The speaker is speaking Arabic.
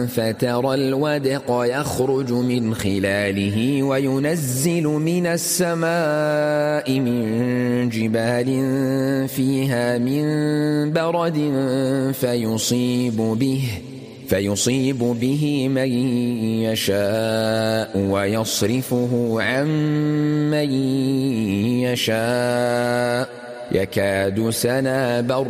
فترى الودق يخرج من خلاله وينزل من السماء من جبال فيها من برد فيصيب به من يشاء ويصرفه عن من يشاء يكاد سنا برقه